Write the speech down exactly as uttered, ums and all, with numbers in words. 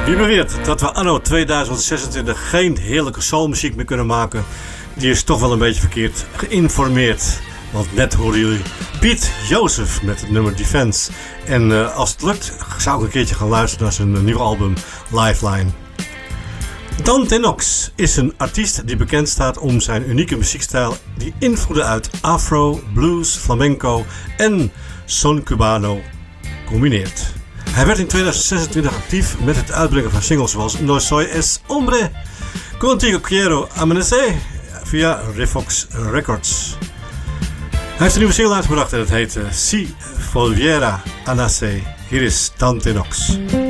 Wie beweert dat we anno tweeduizend zesentwintig geen heerlijke soulmuziek meer kunnen maken, die is toch wel een beetje verkeerd geïnformeerd. Want net hoorden jullie Piet Jozef met het nummer Defense. En uh, als het lukt, zou ik een keertje gaan luisteren naar zijn uh, nieuwe album Lifeline. Dante Knox is een artiest die bekend staat om zijn unieke muziekstijl die invloeden uit afro, blues, flamenco en son cubano combineert. Hij werd in tweeduizend zesentwintig actief met het uitbrengen van singles zoals No Soy Es Hombre, Contigo Quiero Amanecer via Refox Records. Hij heeft een nieuwe single uitgebracht en het heet Si Volviera a Nacer. Hier is Dante Knox.